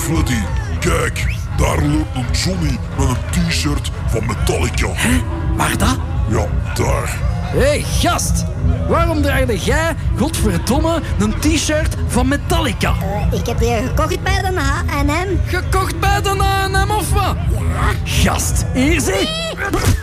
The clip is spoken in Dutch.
Freddy, kijk, daar loopt een Johnny met een t-shirt van Metallica. Hè? Waar dat? Ja, daar. Hé, gast! Waarom draagde jij, godverdomme, een t-shirt van Metallica? Ik heb die gekocht bij de H&M. Gekocht bij de H&M of wat? Ja. Gast, hier zie!